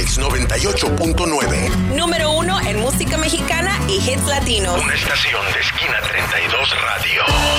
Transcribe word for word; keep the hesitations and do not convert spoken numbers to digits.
X noventa y ocho punto nueve. Número uno en música mexicana y hits latinos. Una estación de Esquina treinta y dos Radio.